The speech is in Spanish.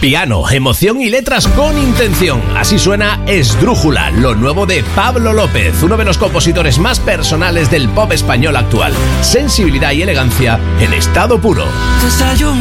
Piano, emoción y letras con intención. Así suena Esdrújula, lo nuevo de Pablo López, uno de los compositores más personales del pop español actual. Sensibilidad y elegancia en estado puro. Desayuno